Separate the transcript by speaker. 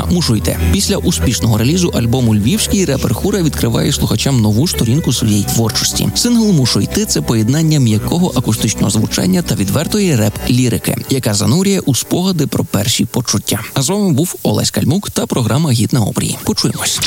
Speaker 1: пісня «Мушу йти». Після успішного релізу альбому «Львівський» репер Хура відкриває слухачам нову сторінку своєї творчості. Сингл «Мушу йти» – це поєднання м'якого акустичного звучання та відвертої реп-лірики, яка занурює у спогади про перші почуття. А з вами був Олесь Кальмук та програма «Гід на обрії». Почуємось.